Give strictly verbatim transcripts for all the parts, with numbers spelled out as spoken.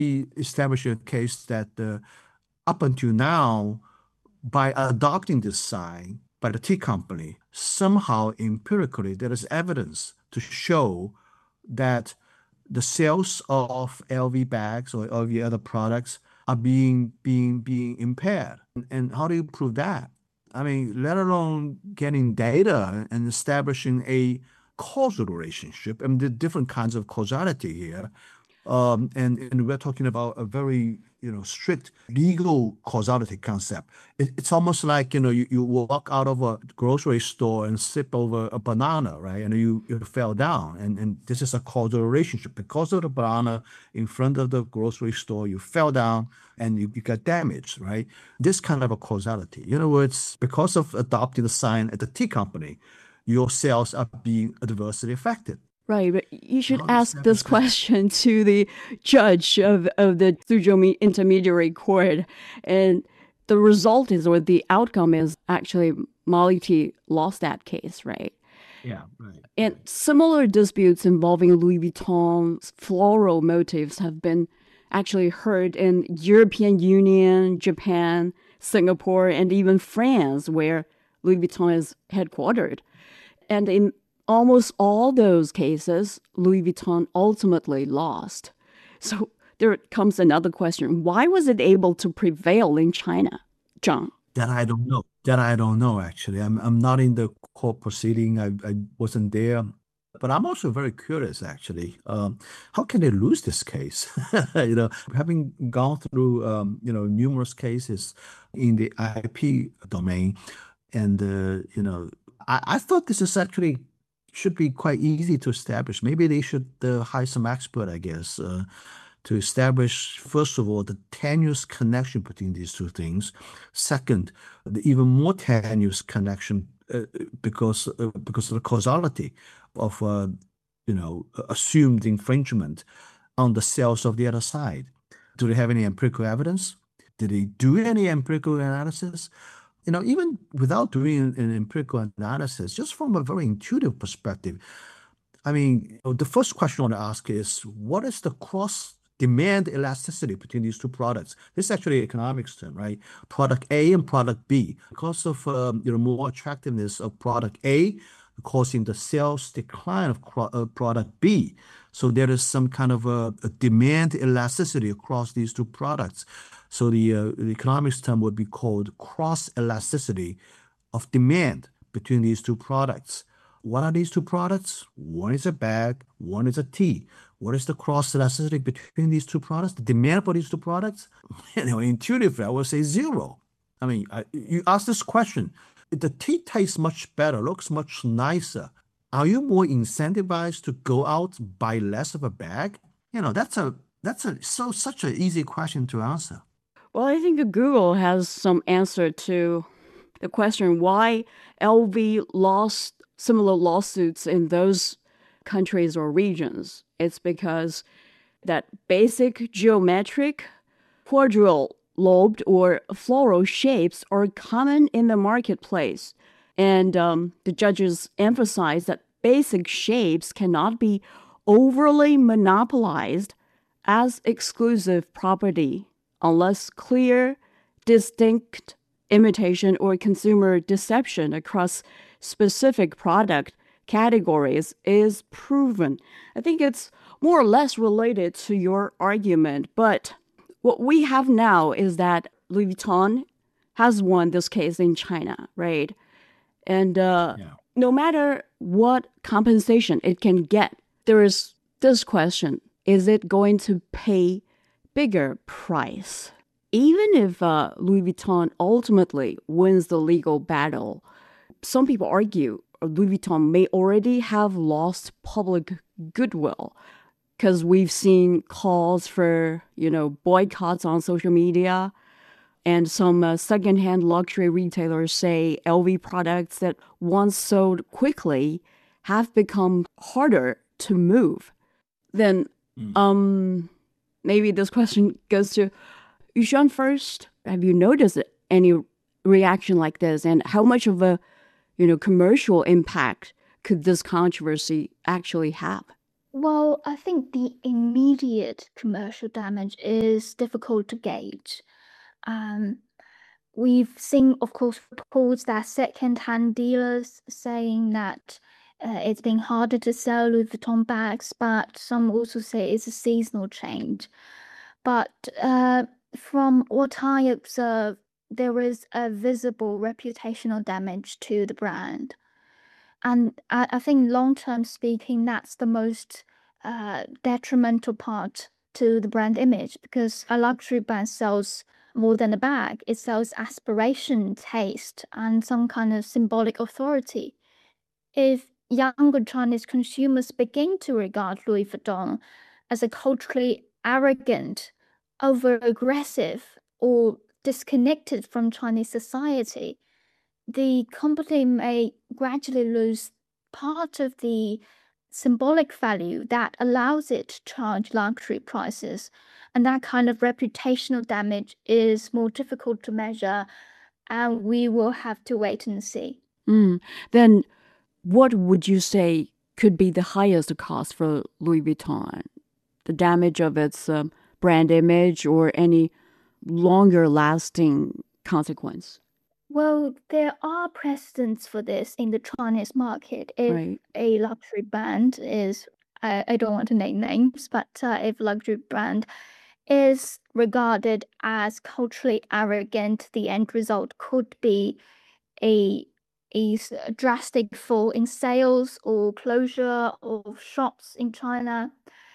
establish a case that uh, up until now, by adopting this sign by the tea company, somehow empirically there is evidence to show that the sales of L V bags or L V other products are being being being impaired. And, and how do you prove that? I mean, let alone getting data and establishing a causal relationship and the different kinds of causality here. Um, and, and we're talking about a very, you know, strict legal causality concept. It, it's almost like, you know, you, you walk out of a grocery store and sip over a banana, right? And you, you fell down. And, and this is a causal relationship. Because of the banana in front of the grocery store, you fell down and you, you got damaged, right? This kind of a causality. In other words, because of adopting the sign at the tea company, your sales are being adversely affected. Right, but you should How do you ask this establish that? question to the judge of, of the Suzhou Intermediary Court. And the result is, or the outcome is actually Molly T lost that case, right? Yeah, right, And right. similar disputes involving Louis Vuitton's floral motifs have been actually heard in European Union, Japan, Singapore, and even France, where Louis Vuitton is headquartered. And in almost all those cases, Louis Vuitton ultimately lost. So there comes another question. Why was it able to prevail in China, John? That I don't know. That I don't know, actually. I'm I'm not in the court proceeding. I, I wasn't there. But I'm also very curious, actually. Um, how can they lose this case? You know, having gone through um, you know, numerous cases in the I P domain, and uh, you know, I, I thought this is actually should be quite easy to establish. Maybe they should uh, hire some expert, I guess, uh, to establish, first of all, the tenuous connection between these two things. Second, the even more tenuous connection uh, because uh, because of the causality of uh, you know assumed infringement on the sales of the other side. Do they have any empirical evidence? Did they do any empirical analysis? You know, even without doing an empirical analysis, just from a very intuitive perspective, I mean, you know, the first question I want to ask is, what is the cross demand elasticity between these two products? This is actually an economics term, right? Product A and product B. Because of um, you know more attractiveness of product A, causing the sales decline of cro- uh, product B. So there is some kind of a, a demand elasticity across these two products. So the, uh, the economics term would be called cross elasticity of demand between these two products. What are these two products? One is a bag, one is a tea. What is the cross elasticity between these two products? The demand for these two products? You know, intuitively, I would say zero. I mean, I, you ask this question, the tea tastes much better, looks much nicer. Are you more incentivized to go out buy less of a bag? You know, that's a that's a so such an easy question to answer. Well, I think Google has some answer to the question why L V lost similar lawsuits in those countries or regions. It's because that basic geometric quadrille lobed or floral shapes are common in the marketplace. And um, the judges emphasize that basic shapes cannot be overly monopolized as exclusive property unless clear, distinct imitation or consumer deception across specific product categories is proven. I think it's more or less related to your argument, but what we have now is that Louis Vuitton has won this case in China, right? And uh, Yeah. no matter what compensation it can get, there is this question: is it going to pay bigger price? Even if uh, Louis Vuitton ultimately wins the legal battle, some people argue Louis Vuitton may already have lost public goodwill because we've seen calls for, you know, boycotts on social media. And some uh, secondhand luxury retailers say L V products that once sold quickly have become harder to move. Then Mm. um, maybe this question goes to Yushan first. Have you noticed any reaction like this? And how much of a, you know, commercial impact could this controversy actually have? Well, I think the immediate commercial damage is difficult to gauge. Um, we've seen, of course, reports that second-hand dealers saying that uh, it's been harder to sell Louis Vuitton bags, but some also say it's a seasonal change. But uh, from what I observe, there is a visible reputational damage to the brand. And I, I think long term speaking, that's the most uh, detrimental part to the brand image because a luxury brand sells more than a bag. It sells aspiration, taste, and some kind of symbolic authority. If younger Chinese consumers begin to regard Louis Vuitton as a culturally arrogant, over aggressive, or disconnected from Chinese society, the company may gradually lose part of the symbolic value that allows it to charge luxury prices. And that kind of reputational damage is more difficult to measure, and we will have to wait and see. Mm. Then what would you say could be the highest cost for Louis Vuitton? The damage of its um, brand image or any longer lasting consequence? Well, there are precedents for this in the Chinese market. If Right. a luxury brand is, I, I don't want to name names, but uh, if luxury brand is regarded as culturally arrogant, the end result could be a, a s- a drastic fall in sales or closure of shops in China.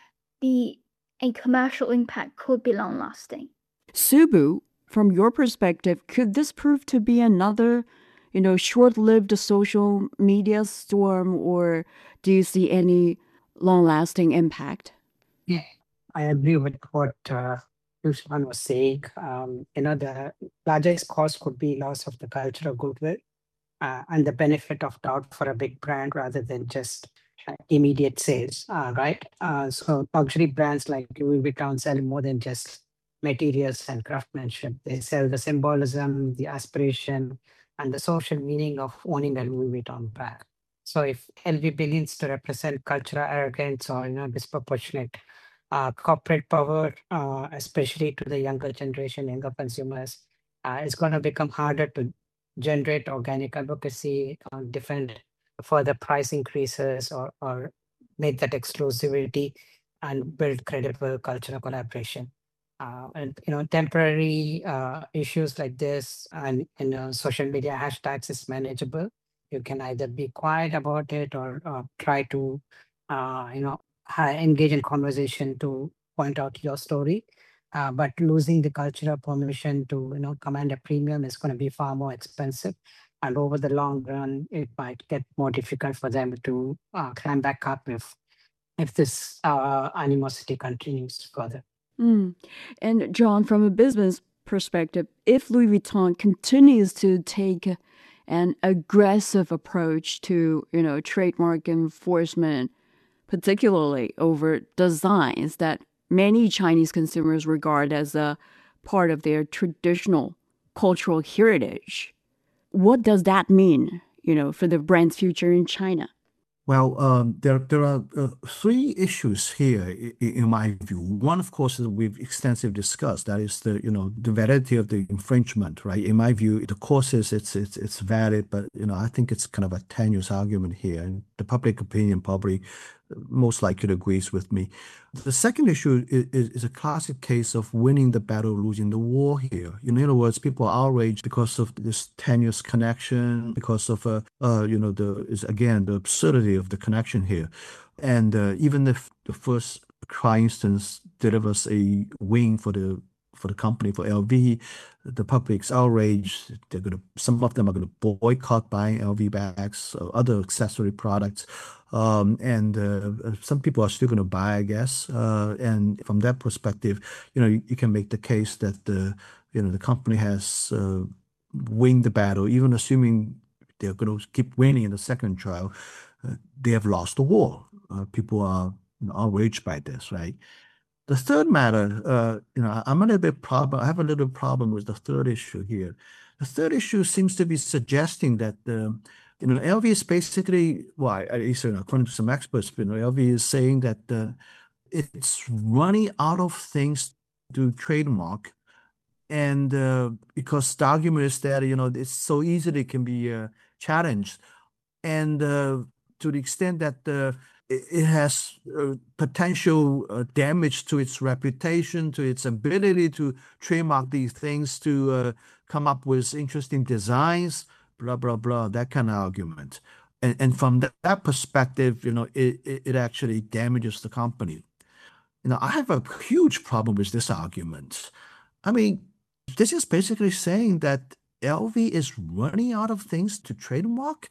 The a commercial impact could be long lasting. Subu, from your perspective, could this prove to be another, you know, short-lived social media storm, or do you see any long-lasting impact? Yeah, I agree with what uh, Usman was saying. Um, you know, the largest cost could be loss of the cultural goodwill uh, and the benefit of doubt for a big brand rather than just uh, immediate sales, uh, right? Uh, so luxury brands like Louis Vuitton sell more than just materials and craftsmanship. They sell the symbolism, the aspiration, and the social meaning of owning a Louis Vuitton bag. So if L V begins to represent cultural arrogance or you know disproportionate uh, corporate power, uh, especially to the younger generation, younger consumers, uh, it's going to become harder to generate organic advocacy, uh, defend further price increases, or, or make that exclusivity and build credible cultural collaboration. Uh, and you know, temporary uh, issues like this and you know, social media hashtags is manageable. You can either be quiet about it or uh, try to, uh, you know, ha- engage in conversation to point out your story. Uh, but losing the cultural permission to you know command a premium is going to be far more expensive, and over the long run, it might get more difficult for them to uh, climb back up if if this uh, animosity continues further. Mm. And John, from a business perspective, if Louis Vuitton continues to take an aggressive approach to, you know, trademark enforcement, particularly over designs that many Chinese consumers regard as a part of their traditional cultural heritage, what does that mean, you know, for the brand's future in China? Well, um, there there are uh, three issues here i- i- in my view. One, of course, is we've extensively discussed. That is the you know the validity of the infringement, right? In my view, the causes it's it's it's valid, but you know I think it's kind of a tenuous argument here, and the public opinion probably most likely agrees with me. The second issue is, is, is a classic case of winning the battle, losing the war here. In other words, people are outraged because of this tenuous connection, because of, uh, uh, you know, the is again the absurdity of the connection here. And uh, even if the first try instance delivers a win for the for the company for L V, the public's outraged. They're gonna some of them are gonna boycott buying L V bags or other accessory products. Um, and uh, uh, some people are still going to buy, I guess. Uh, and from that perspective, you know, you, you can make the case that the, you know, the company has uh, win the battle, even assuming they're going to keep winning in the second trial. Uh, they have lost the war. Uh, people are you know, outraged by this, right? The third matter, uh, you know, I'm a little bit problem. I have a little problem with the third issue here. The third issue seems to be suggesting that the You know, L V is basically, well, at least according to some experts, you know, L V is saying that uh, it's running out of things to trademark. And uh, because the argument is that, you know, it's so easily can be uh, challenged. And uh, to the extent that uh, it, it has uh, potential uh, damage to its reputation, to its ability to trademark these things, to uh, come up with interesting designs, blah, blah, blah, that kind of argument. And, and from that, that perspective, you know, it, it, it actually damages the company. You know, I have a huge problem with this argument. I mean, this is basically saying that L V is running out of things to trademark.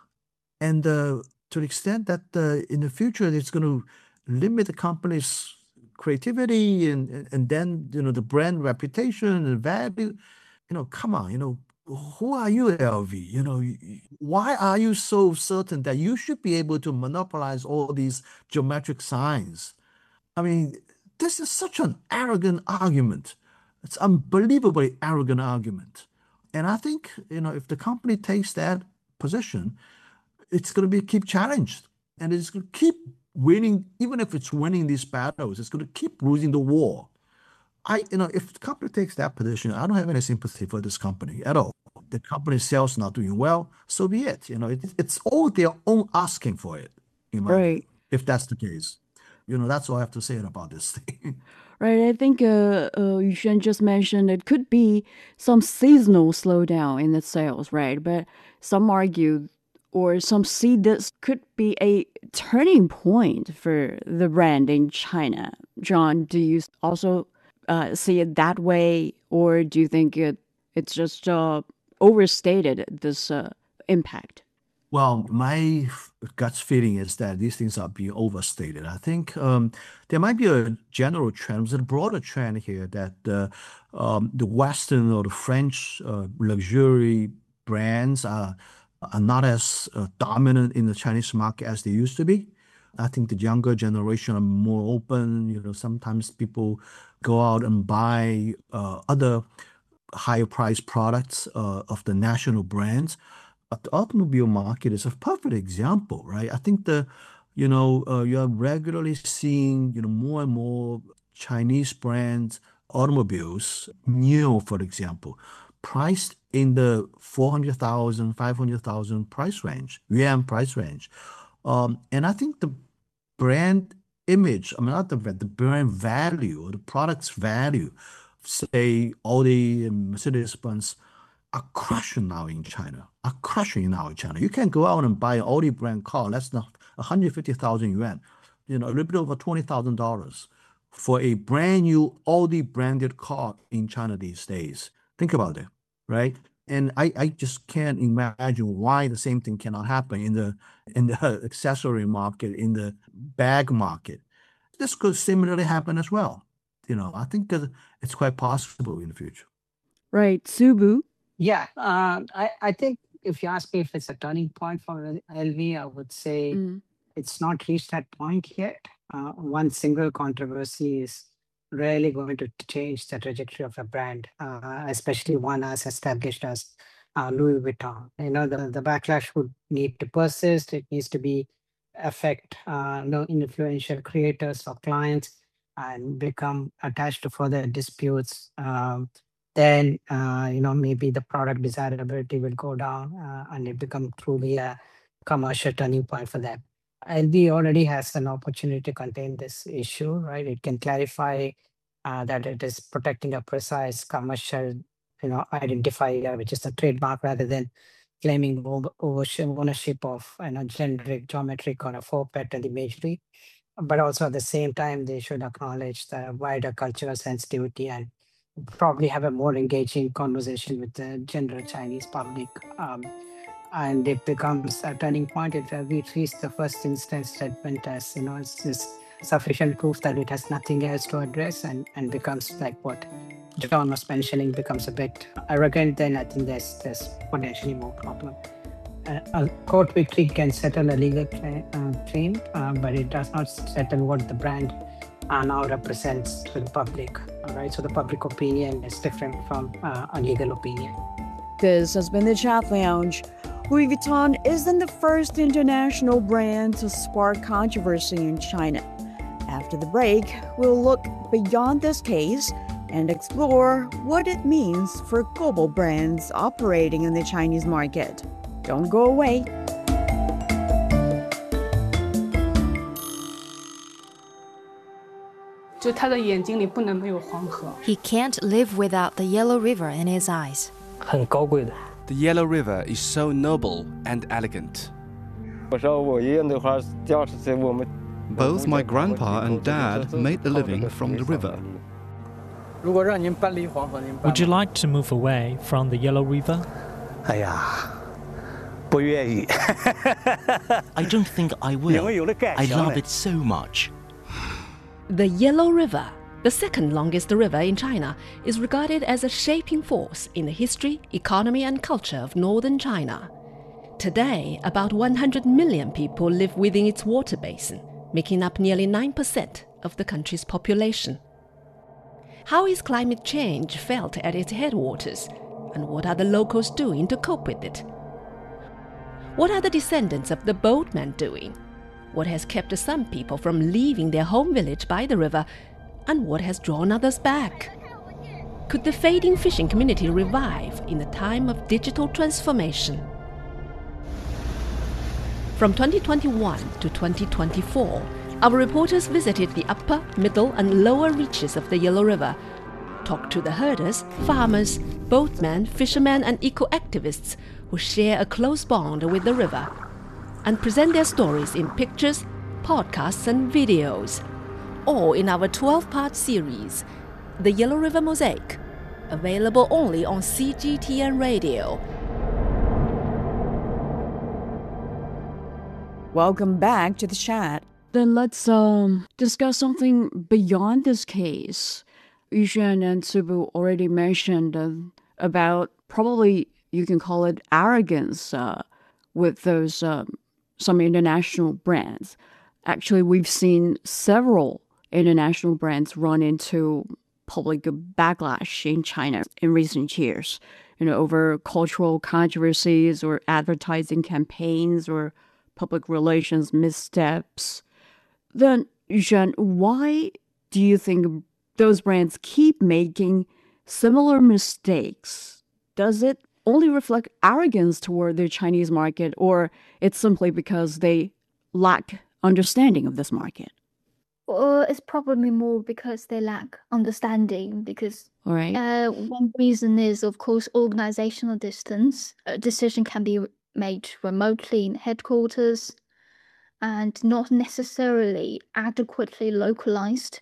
And uh, to the extent that uh, in the future it's going to limit the company's creativity and, and and then, you know, the brand reputation and value, you know, come on, you know, who are you, L V? You know, y- y- why are you so certain that you should be able to monopolize all these geometric signs? I mean, this is such an arrogant argument. It's unbelievably arrogant argument. And I think, you know, if the company takes that position, it's going to be keep challenged, and it's going to keep winning. Even if it's winning these battles, it's going to keep losing the war. I, you know, if the company takes that position, I don't have any sympathy for this company at all. The company sales not doing well, so be it. You know, it, it's all their own asking for it, in my view, Right. if that's the case. You know, that's all I have to say about this thing. Right. I think uh, uh, Yuxuan just mentioned it could be some seasonal slowdown in the sales, right? But some argue or some see this could be a turning point for the brand in China. John, do you also uh, see it that way, or do you think it it's just uh, overstated this uh, impact? Well, my gut feeling is that these things are being overstated. I think um, there might be a general trend, there's a broader trend here that uh, um, the Western or the French uh, luxury brands are, are not as uh, dominant in the Chinese market as they used to be. I think the younger generation are more open. You know, sometimes people go out and buy uh, other higher priced products uh, of the national brands. Uh, the automobile market is a perfect example, right? I think the, you know, uh, you're regularly seeing, you know, more and more Chinese brands automobiles, NIO, for example, priced in the four hundred thousand, five hundred thousand price range, yuan price range. Um, and I think the brand image, I mean, not the brand, the brand value or the product's value, say Audi and Mercedes-Benz, are crushing now in China, are crushing now in China. You can go out and buy an Audi brand car, that's not one hundred fifty thousand yuan, you know, a little bit over twenty thousand dollars for a brand new Audi branded car in China these days. Think about it, right? And I, I just can't imagine why the same thing cannot happen in the in the accessory market, in the bag market. This could similarly happen as well. You know, I think that it's quite possible in the future. Right. Subu? Yeah, uh, I, I think if you ask me if it's a turning point for L V, I would say Mm. it's not reached that point yet. Uh, one single controversy is really going to change the trajectory of a brand, uh, especially one as established as uh, Louis Vuitton. You know, the, the backlash would need to persist. It needs to be affect uh, you know, influential creators or clients and become attached to further disputes. Um, then uh, you know maybe the product desirability will go down uh, and it become truly a commercial turning point for them. L V already has an opportunity to contain this issue, right? It can clarify uh, that it is protecting a precise commercial, you know, identifier, which is a trademark, rather than claiming over- ownership ownership of you know generic, geometric, or a four pattern imagery. But also at the same time, they should acknowledge the wider cultural sensitivity and probably have a more engaging conversation with the general Chinese public. Um, and it becomes a turning point if we reach the first instance statement as, you know, it's just sufficient proof that it has nothing else to address, and, and becomes like what John was mentioning, becomes a bit arrogant, then I think there's, there's potentially more problem. Uh, a court victory can settle a legal cla- uh, claim, uh, but it does not settle what the brand uh, now represents to the public. All right, so the public opinion is different from uh, a legal opinion. This has been the Chat Lounge. Louis Vuitton isn't the first international brand to spark controversy in China. After the break, we'll look beyond this case and explore what it means for global brands operating in the Chinese market. Don't go away. He can't live without the Yellow River in his eyes. 很高贵的。 The Yellow River is so noble and elegant. Both my grandpa and dad made a living from the river. Would you like to move away from the Yellow River? 哎呀，不愿意。 I don't think I will. I love it so much. The Yellow River, the second longest river in China, is regarded as a shaping force in the history, economy, and culture of northern China. Today, about one hundred million people live within its water basin, making up nearly nine percent of the country's population. How is climate change felt at its headwaters, and what are the locals doing to cope with it? What are the descendants of the boatmen doing? What has kept some people from leaving their home village by the river, and what has drawn others back? Could the fading fishing community revive in the time of digital transformation? From twenty twenty-one to twenty twenty-four, our reporters visited the upper, middle, and lower reaches of the Yellow River, talked to the herders, farmers, boatmen, fishermen, and eco-activists who share a close bond with the river, and present their stories in pictures, podcasts, and videos, all in our twelve-part series, The Yellow River Mosaic, available only on C G T N Radio. Welcome back to the chat. Then let's um, discuss something beyond this case. Yuxuan and Tsubu already mentioned uh, about probably you can call it arrogance uh, with those um, some international brands. Actually, we've seen several international brands run into public backlash in China in recent years, you know, over cultural controversies or advertising campaigns or public relations missteps. Then, Yuxuan, why do you think those brands keep making similar mistakes? Does it only reflect arrogance toward the Chinese market, or it's simply because they lack understanding of this market? Or it's probably more because they lack understanding, because All right. uh, one reason is, of course, organizational distance. A decision can be made remotely in headquarters and not necessarily adequately localized.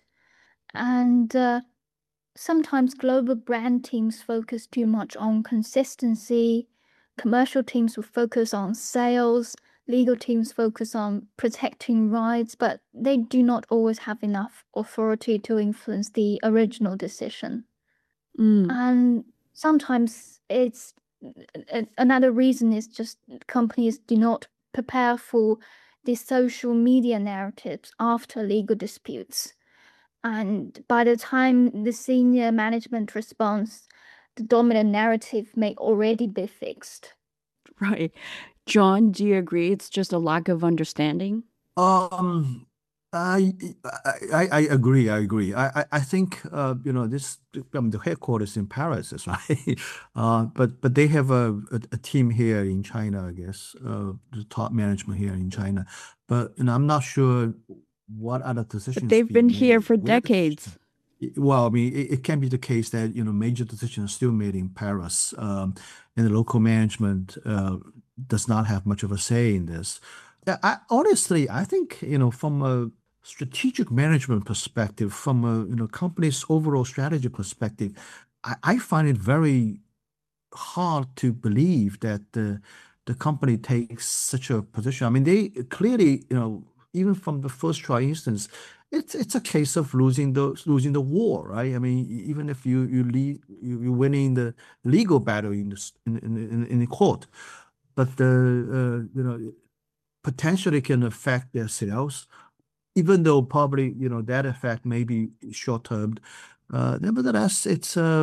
And uh, sometimes global brand teams focus too much on consistency. Commercial teams will focus on sales. Legal teams focus on protecting rights, but they do not always have enough authority to influence the original decision. Mm. And sometimes it's a- another reason is just companies do not prepare for the social media narratives after legal disputes. And by the time the senior management responds, the dominant narrative may already be fixed. Right. John, do you agree it's just a lack of understanding? Um, I, I I agree. I agree. I I, I think uh, you know this. Um, the headquarters in Paris is right, uh, but but they have a, a a team here in China. I guess uh, the top management here in China, but you know, I'm not sure what other decisions. But they've being been here made. for Where the- decades. Well, I mean, it, it can be the case that you know major decisions are still made in Paris, um, and the local management uh, does not have much of a say in this. Yeah, I, honestly, I think you know from a strategic management perspective, from a you know company's overall strategy perspective, I, I find it very hard to believe that the the company takes such a position. I mean, they clearly, you know, even from the first try instance, it's it's a case of losing the losing the war, right? I mean, e- even if you you lead, you you winning the legal battle in the s- in in, in, in the court, but the uh, you know potentially can affect their sales, even though probably you know that effect may be short term. Uh, nevertheless, it's um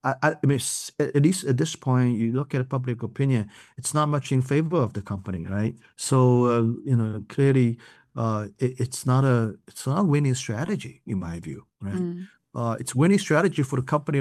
I, I mean, at least at this point, you look at public opinion, it's not much in favor of the company, right? So, uh, you know, clearly, uh, it, it's not a it's not a winning strategy in my view, right? Mm. Uh, it's winning strategy for the company